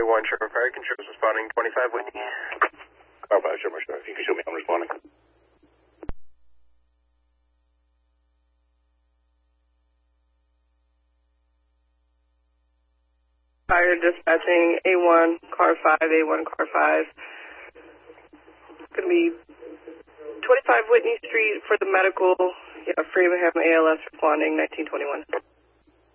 A1, Sherman Fire Controls responding 25 Whitney. Car 5, Sherman Fire. If you can show me, I'm responding. Fire dispatching A1, car 5, A1, car 5. Going to be 25 Whitney Street for the medical. Yeah, Framingham ALS responding 1921.